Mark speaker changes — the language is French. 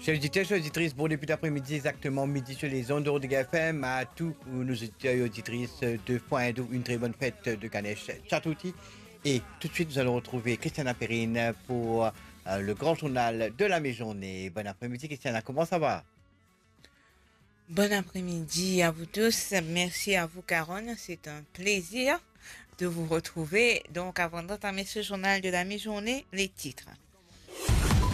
Speaker 1: Chers auditeurs, chers auditrices, bon début d'après-midi, exactement midi sur les ondes de FM. À tous nos auditeurs et auditrices de Foindou, une très bonne fête de Ganesh Chaturthi. Et tout de suite, nous allons retrouver Christiana Perrine pour le grand journal de la mi-journée. Bon après-midi, Christiana, comment ça va?
Speaker 2: Bon après-midi à vous tous. Merci à vous, Caron. C'est un plaisir de vous retrouver. Donc, avant d'entamer ce journal de la mi-journée, les titres.